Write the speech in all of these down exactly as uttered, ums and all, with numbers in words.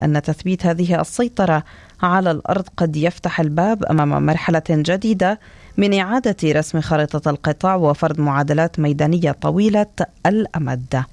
أن تثبيت هذه السيطرة على الأرض قد يفتح الباب أمام مرحلة جديدة من إعادة رسم خارطة القطاع وفرض معادلات ميدانية طويلة الأمد.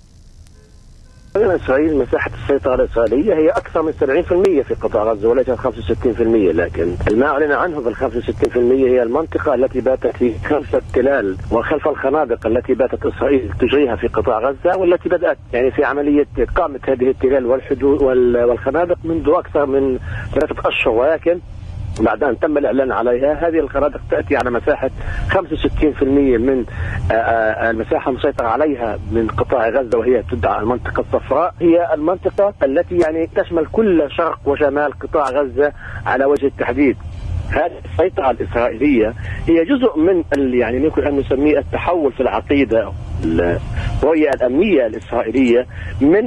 إسرائيل مساحة السيطرة الإسرائيلية هي أكثر من سبعين بالمئة في قطاع غزة وليس خمسة وستين بالمئة، لكن ما أعلن عنه في الخمسة وستين بالمئة هي المنطقة التي باتت في خلف التلال وخلف الخنادق التي باتت إسرائيل تجريها في قطاع غزة، والتي بدأت يعني في عملية إقامة هذه التلال والحدود والخنادق منذ أكثر من ثلاثة أشهر، ولكن بعد أن تم الإعلان عليها هذه الخنادق تأتي على مساحة خمسة وستين بالمئة من المساحة المسيطرة عليها من قطاع غزة، وهي تدعى المنطقة الصفراء. هي المنطقة التي يعني تشمل كل شرق وشمال قطاع غزة على وجه التحديد. هذه السيطرة الإسرائيلية هي جزء من يعني يمكن أن نسميه التحول في العقيدة الرؤية الأمنية الإسرائيلية من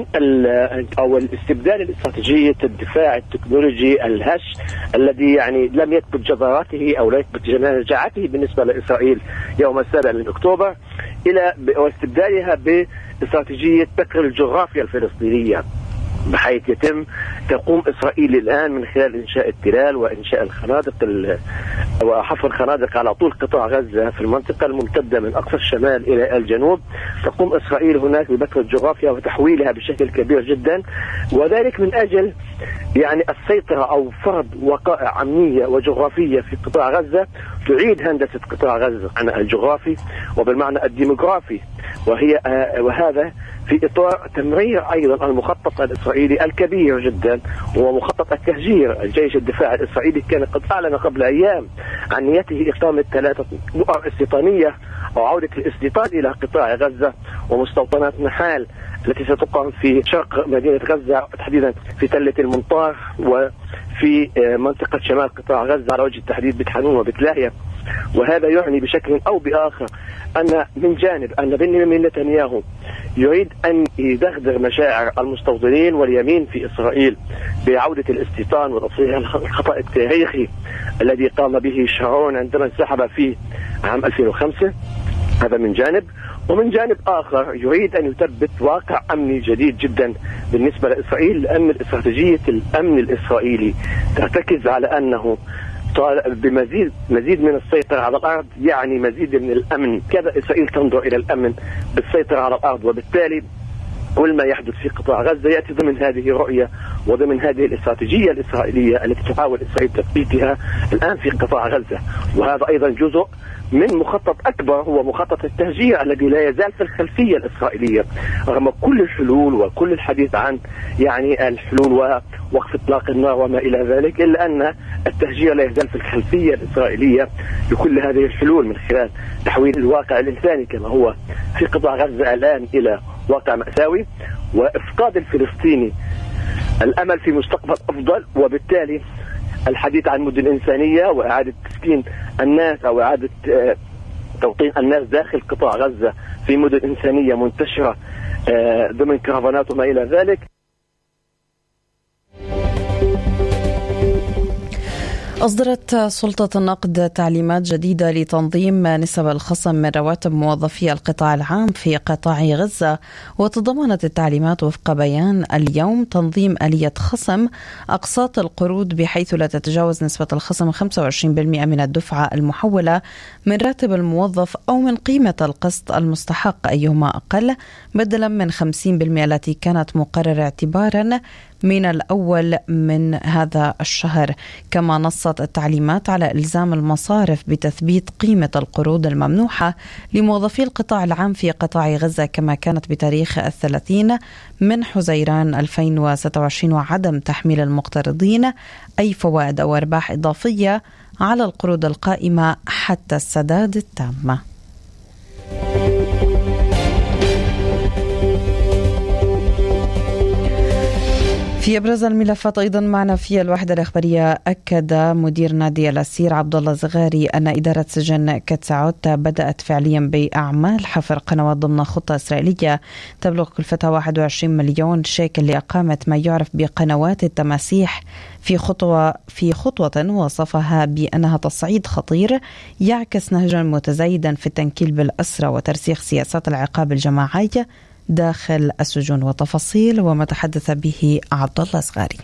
أو الاستبدال الاستراتيجية الدفاع التكنولوجي الهش الذي يعني لم يثبت جدارته أو لا يثبت نجاعته بالنسبة لإسرائيل يوم السابع من أكتوبر، إلى واستبدالها باستراتيجية بكر الجغرافيا الفلسطينية، بحيث يتم تقوم إسرائيل الآن من خلال إنشاء التلال وإنشاء الخنادق وحفر خنادق على طول قطاع غزة في المنطقة الممتدة من أقصى الشمال إلى الجنوب. تقوم إسرائيل هناك ببكر الجغرافيا وتحويلها بشكل كبير جدا، وذلك من أجل يعني السيطرة أو فرض وقائع أمنية وجغرافية في قطاع غزة تعيد هندسة قطاع غزة عن الجغرافي وبالمعنى الديموغرافي، وهي وهذا في إطار تمرير أيضا المخطط الإسرائيلي الكبير جدا ومخطط التهجير. الجيش الدفاع الإسرائيلي كان قد أعلن قبل أيام عن نيته إقامة ثلاثة نقط استيطانية أو عودة الاستيطان إلى قطاع غزة ومستوطنات نحال التي ستقام في شرق مدينة غزة، تحديدا في تلة المنطار وفي منطقة شمال قطاع غزة على وجه التحديد بيت حنون وبيت لاهيا. وهذا يعني بشكل أو بآخر أن من جانب أن بنيامين نتنياهو يريد أن يدغدغ مشاعر المستوطنين واليمين في إسرائيل بعودة الاستيطان وتصحيح الخطأ التاريخي الذي قام به شارون عندما انسحب في عام ألفين وخمسة. هذا من جانب، ومن جانب آخر يريد أن يثبت واقع أمني جديد جدا بالنسبة لإسرائيل، لأن استراتيجية الأمن الإسرائيلي ترتكز على أنه بمزيد مزيد من السيطرة على الأرض يعني مزيد من الأمن. كذا إسرائيل تنظر إلى الأمن بالسيطرة على الأرض، وبالتالي كل ما يحدث في قطاع غزة يأتي ضمن هذه الرؤية وضمن هذه الاستراتيجية الإسرائيلية التي تحاول إسرائيل تثبيتها الآن في قطاع غزة. وهذا أيضا جزء من مخطط أكبر هو مخطط التهجير الذي لا يزال في الخلفية الإسرائيلية رغم كل الحلول وكل الحديث عن يعني الحلول ووقف إطلاق النار وما إلى ذلك، إلا أن التهجير لا يزال في الخلفية الإسرائيلية لكل هذه الحلول من خلال تحويل الواقع الإنساني كما هو في قطاع غزة الآن إلى واقع مأساوي، وإفقاد الفلسطيني الأمل في مستقبل أفضل، وبالتالي الحديث عن مدن إنسانية وإعادة تسكين الناس أو إعادة توطين الناس داخل قطاع غزة في مدن إنسانية منتشرة ضمن كرفانات وما إلى ذلك. أصدرت سلطة النقد تعليمات جديدة لتنظيم نسب الخصم من رواتب موظفي القطاع العام في قطاع غزة، وتضمنت التعليمات وفق بيان اليوم تنظيم آلية خصم أقساط القروض بحيث لا تتجاوز نسبة الخصم خمسة وعشرين بالمئة من الدفعة المحولة من راتب الموظف أو من قيمة القسط المستحق أيهما أقل، بدلا من خمسين بالمئة التي كانت مقررة اعتبارا من الأول من هذا الشهر. كما نصت التعليمات على إلزام المصارف بتثبيت قيمة القروض الممنوحة لموظفي القطاع العام في قطاع غزة كما كانت بتاريخ الثلاثين من حزيران ألفين وستة وعشرين، وعدم تحميل المقترضين أي فوائد أو أرباح إضافية على القروض القائمة حتى السداد التام. في أبرز الملفات أيضا معنا في الوحدة الإخبارية، أكد مدير نادي الأسير عبد الله الزغاري أن إدارة سجن كتسعود بدأت فعليا بأعمال حفر قنوات ضمن خطة إسرائيلية تبلغ كلفتها واحد وعشرين مليون شيكل لإقامة ما يعرف بقنوات التماسيح في خطوة في خطوة وصفها بأنها تصعيد خطير يعكس نهجا متزايدا في التنكيل بالأسرى وترسيخ سياسات العقاب الجماعية داخل السجون، وتفاصيل وما تحدث به عبد الله صغاري.